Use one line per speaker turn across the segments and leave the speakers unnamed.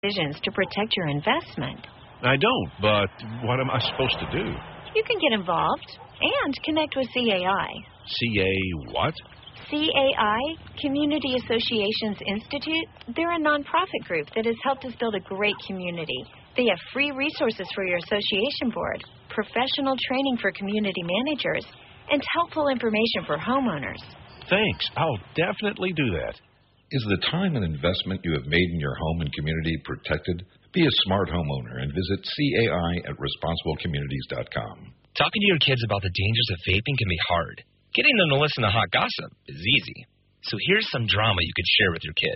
decisions to protect your investment.
I don't, but what am I supposed to do?
You can get involved and connect with CAI.
CA what?
CAI, Community Associations Institute, they're a nonprofit group that has helped us build a great community. They have free resources for your association board, professional training for community managers, and helpful information for homeowners.
Thanks. I'll definitely do that.
Is the time and investment you have made in your home and community protected? Be a smart homeowner and visit CAI at responsiblecommunities.com.
Talking to your kids about the dangers of vaping can be hard. Getting them to listen to hot gossip is easy. So here's some drama you could share with your kid.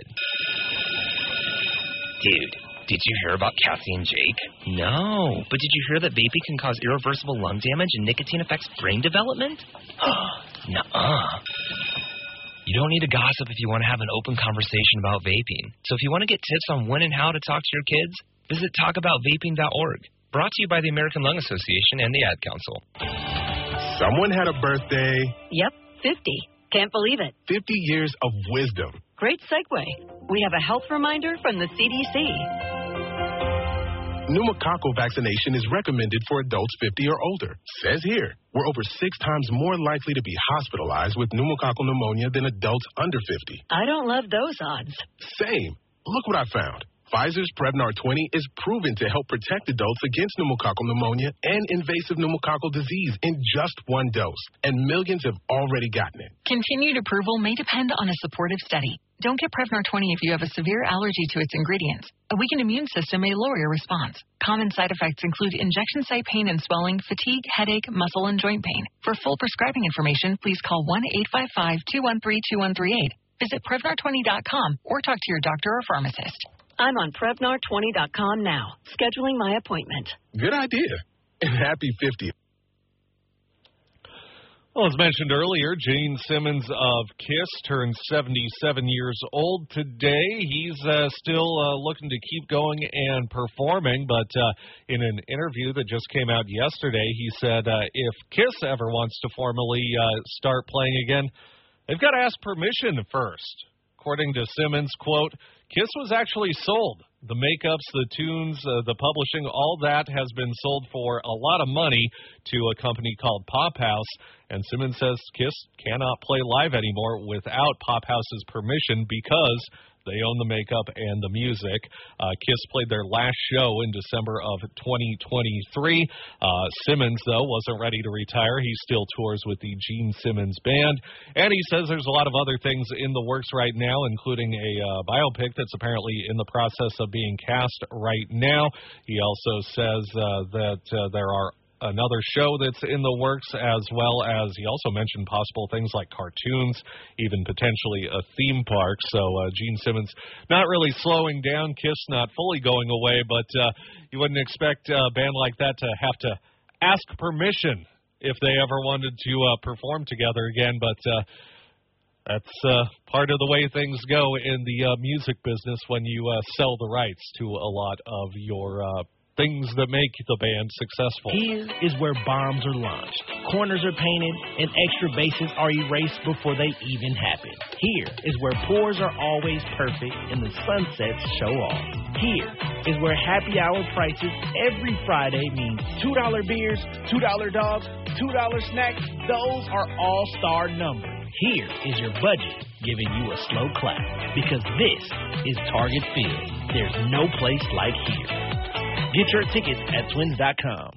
Dude, did you hear about Cassie and Jake? No, but did you hear that vaping can cause irreversible lung damage and nicotine affects brain development? Nuh-uh. You don't need to gossip if you want to have an open conversation about vaping. So if you want to get tips on when and how to talk to your kids, visit talkaboutvaping.org. Brought to you by the American Lung Association and the Ad Council.
Someone had a birthday.
Yep, 50. Can't believe it.
50 years of wisdom.
Great segue. We have a health reminder from the CDC.
Pneumococcal vaccination is recommended for adults 50 or older. Says here, we're over 6 times more likely to be hospitalized with pneumococcal pneumonia than adults under 50.
I don't love those odds.
Same. Look what I found. Pfizer's Prevnar 20 is proven to help protect adults against pneumococcal pneumonia and invasive pneumococcal disease in just 1 dose, and millions have already gotten it.
Continued approval may depend on a supportive study. Don't get Prevnar 20 if you have a severe allergy to its ingredients. A weakened immune system may lower your response. Common side effects include injection site pain and swelling, fatigue, headache, muscle, and joint pain. For full prescribing information, please call 1-855-213-2138. Visit Prevnar20.com or talk to your doctor or pharmacist.
I'm on Prevnar20.com now, scheduling my appointment.
Good idea. And happy 50th.
Well, as mentioned earlier, Gene Simmons of KISS turned 77 years old today. He's still looking to keep going and performing, but in an interview that just came out yesterday, he said if KISS ever wants to formally start playing again, they've got to ask permission first. According to Simmons, quote, KISS was actually sold. The makeups, the tunes, the publishing, all that has been sold for a lot of money to a company called Pop House. And Simmons says KISS cannot play live anymore without Pop House's permission because they own the makeup and the music. KISS played their last show in December of 2023. Simmons, though, wasn't ready to retire. He still tours with the Gene Simmons Band. And he says there's a lot of other things in the works right now, including a biopic that's apparently in the process of being cast right now. He also says that there are another show that's in the works, as well as he also mentioned possible things like cartoons, even potentially a theme park. So Gene Simmons not really slowing down, KISS not fully going away, but you wouldn't expect a band like that to have to ask permission if they ever wanted to perform together again. But that's part of the way things go in the music business when you sell the rights to a lot of your things that make the band successful.
Here is where bombs are launched, corners are painted, and extra bases are erased before they even happen. Here is where pours are always perfect and the sunsets show off. Here is where happy hour prices every Friday means $2 beers, $2 dogs, $2 snacks. Those are all-star numbers. Here is your budget giving you a slow clap, because this is Target Field. There's no place like here. Get your tickets at twins.com.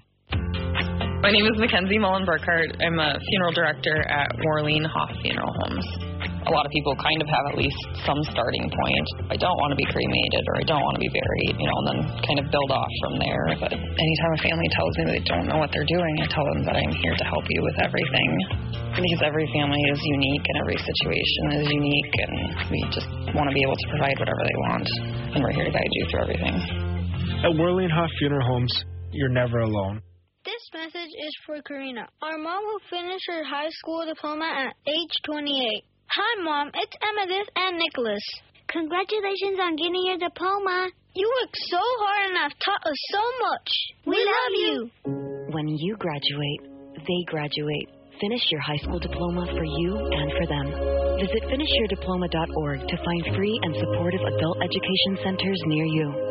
My name is Mackenzie Mullen-Burkhart. I'm a funeral director at Warleen Hoff Funeral Homes. A lot of people kind of have at least some starting point. I don't want to be cremated or I don't want to be buried, and then kind of build off from there. But anytime a family tells me they don't know what they're doing, I tell them that I'm here to help you with everything. Because every family is unique and every situation is unique, and we just want to be able to provide whatever they want. And we're here to guide you through everything.
At Warleen Hoff Funeral Homes, you're never alone.
This message is for Karina, our mom who finished her high school diploma at age 28. Hi, Mom. It's Amethyst and Nicholas.
Congratulations on getting your diploma.
You worked so hard and have taught us so much. We love you.
When you graduate, they graduate. Finish your high school diploma for you and for them. Visit finishyourdiploma.org to find free and supportive adult education centers near you.